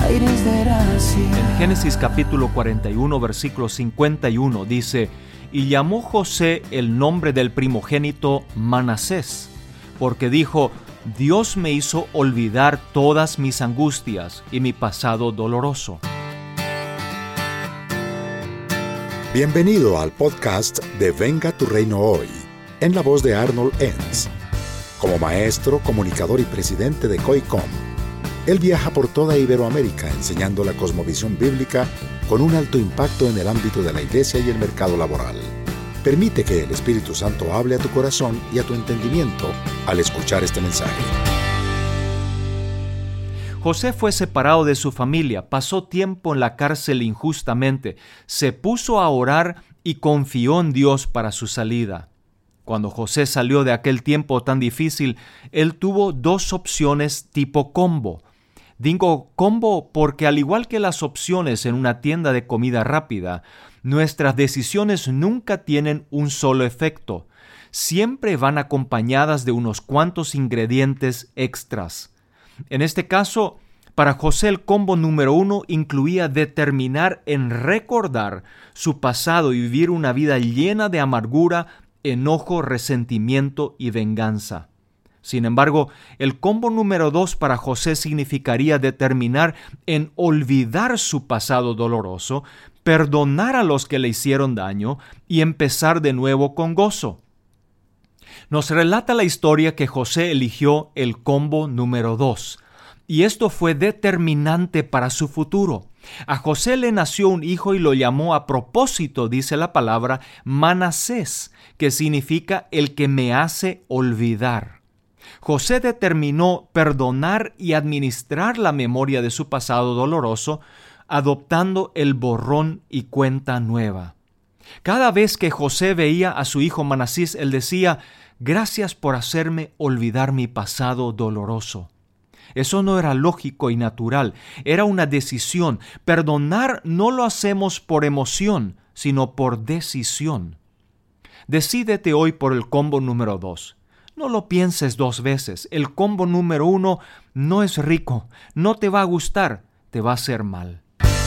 aires de gracia. En Génesis capítulo 41, versículo 51 dice: y llamó José el nombre del primogénito Manasés, porque dijo: Dios me hizo olvidar todas mis angustias y mi pasado doloroso. Bienvenido al podcast de Venga tu Reino Hoy, en la voz de Arnold Enns. Como maestro, comunicador y presidente de COICOM, él viaja por toda Iberoamérica enseñando la cosmovisión bíblica con un alto impacto en el ámbito de la iglesia y el mercado laboral. Permite que el Espíritu Santo hable a tu corazón y a tu entendimiento al escuchar este mensaje. José fue separado de su familia, pasó tiempo en la cárcel injustamente, se puso a orar y confió en Dios para su salida. Cuando José salió de aquel tiempo tan difícil, él tuvo dos opciones tipo combo. Digo combo porque, al igual que las opciones en una tienda de comida rápida, nuestras decisiones nunca tienen un solo efecto. Siempre van acompañadas de unos cuantos ingredientes extras. En este caso, para José el combo número 1 incluía determinar en recordar su pasado y vivir una vida llena de amargura, enojo, resentimiento y venganza. Sin embargo, el combo número 2 para José significaría determinar en olvidar su pasado doloroso, perdonar a los que le hicieron daño y empezar de nuevo con gozo. Nos relata la historia que José eligió el combo número 2, y esto fue determinante para su futuro. A José le nació un hijo y lo llamó a propósito, dice la palabra, Manasés, que significa el que me hace olvidar. José determinó perdonar y administrar la memoria de su pasado doloroso, adoptando el borrón y cuenta nueva. Cada vez que José veía a su hijo Manasés, él decía: gracias por hacerme olvidar mi pasado doloroso. Eso no era lógico y natural, era una decisión. Perdonar no lo hacemos por emoción, sino por decisión. Decídete hoy por el combo número 2. No lo pienses dos veces. El combo número 1 no es rico, no te va a gustar, te va a hacer mal.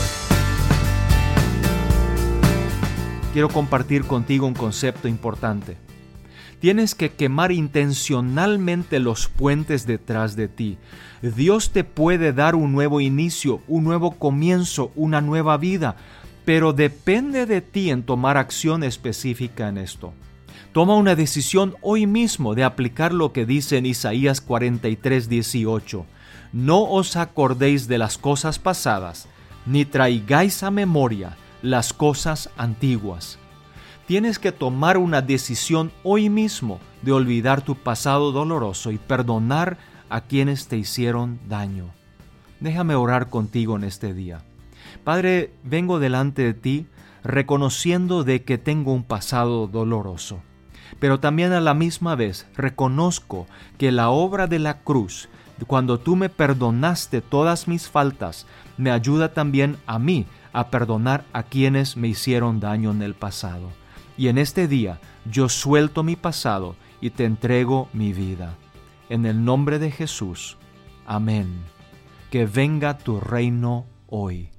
Quiero compartir contigo un concepto importante. Tienes que quemar intencionalmente los puentes detrás de ti. Dios te puede dar un nuevo inicio, un nuevo comienzo, una nueva vida, pero depende de ti en tomar acción específica en esto. Toma una decisión hoy mismo de aplicar lo que dice en Isaías 43:18. No os acordéis de las cosas pasadas, ni traigáis a memoria las cosas antiguas. Tienes que tomar una decisión hoy mismo de olvidar tu pasado doloroso y perdonar a quienes te hicieron daño. Déjame orar contigo en este día. Padre, vengo delante de ti reconociendo de que tengo un pasado doloroso, pero también a la misma vez reconozco que la obra de la cruz, cuando tú me perdonaste todas mis faltas, me ayuda también a mí a perdonar a quienes me hicieron daño en el pasado. Y en este día yo suelto mi pasado y te entrego mi vida. En el nombre de Jesús. Amén. Que venga tu reino hoy.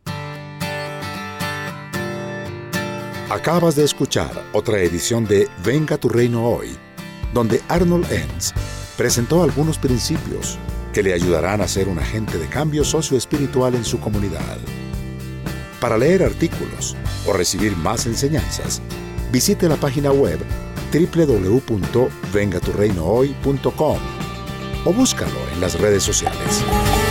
Acabas de escuchar otra edición de Venga tu Reino Hoy, donde Arnold Enns presentó algunos principios que le ayudarán a ser un agente de cambio socioespiritual en su comunidad. Para leer artículos o recibir más enseñanzas, visite la página web www.vengaturreinohoy.com o búscalo en las redes sociales.